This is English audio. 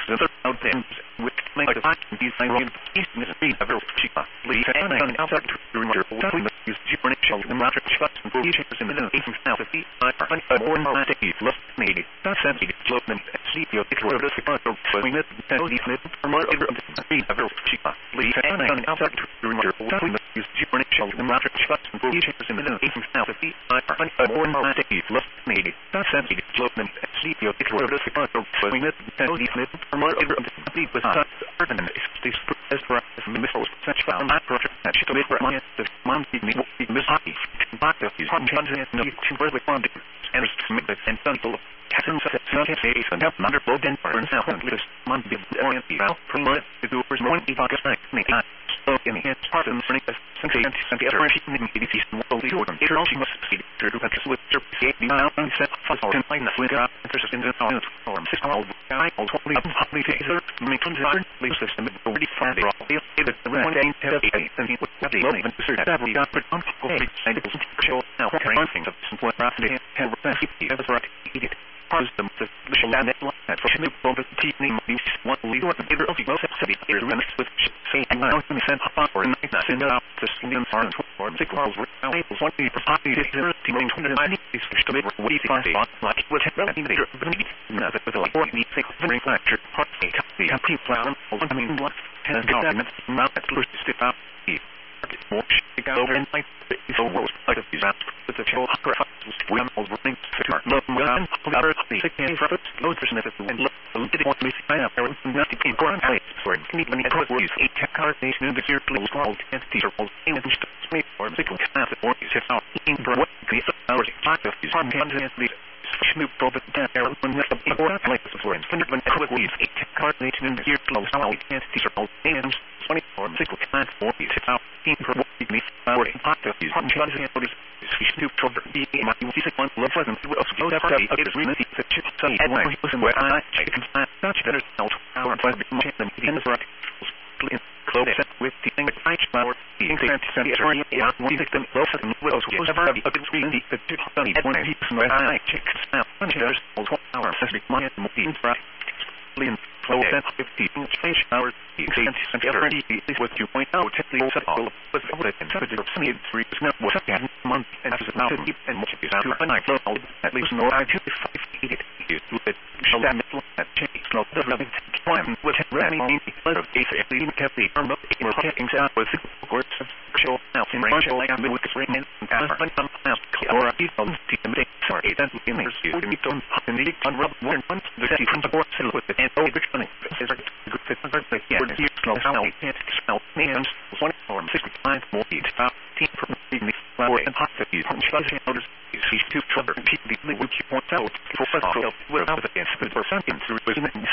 other out things which make the fact these things east in the street of Chica, Lee, and on the outside to remember what we must use Gibraltar shells and rather shots and blue chickens in the east and south of the more and more days left made that's empty slow them sleep your picture of the so we met these live for more of the street of Chica, Lee, and on the outside to remember what we must use Gibraltar shells and rather shots and blue chickens in the east and south of the more and more days left made that's empty slow them sleep your picture of the so we met these live for more of the complete with us urban these as for missiles such found that project that should make my the mom miss hockey back to his home and no to further funding and and people Captain said face and have another blow den burn south and this month be oriented out from the doors more in August make so in the hands part of the spring since the other in the east world the order it also must see to do that with the now and set fast and find the winter interest in the form system all I totally publicly taser make consider leave system already found it the one day and he would have the moment to serve that we got put on and it show now carrying things of simple rapidly and ever right Part of the land that for new bomb teaching these one leader of the most city here remix with say and now we send up for a night that send out the Indian farm for the girls were able to be property here teaming 190 is to make what you find like what really there another with like what we think very lecture part the happy plan I mean what has government not at first step out more over in like so world like of these apps with the show we are all running to look and other the second profit loads of snippets and look did want me sign up there not to be going away for need when it was a tech car nation in the year please call and teacher will and me or sickle staff or is it out in for what the hours part of his home and the Snoop Dogg down there when the like for instance when it was a tech car nation in the year close how we can't teacher will and 24 sickle staff or is it out in for what we our part of his home and Snoop Dogg being my music one love wasn't it was it is really the chip say and when he was in where I can touch better out our five them in the right close with the thing that I flower the internet center yeah we think them close and was ever a good screen the chip sunny when he when I check out there's our system my in right close at 15 change hours the center is what you point out technically set all was over and temperature of 73 is not what a month and as now and much is out when I flow at least no I 25 it is with show that that change slow the running time with running letter case at the kept the arm up in getting out with of course show now in range like I'm with the ring and when some or a people sorry that in there you don't in the on rub one the different support with the and over running is a good fit yeah here slow how it can't smell and 1 65 more feet about 10 per the flower and hot that you punch others is to trouble keep the which you point out for without the for something through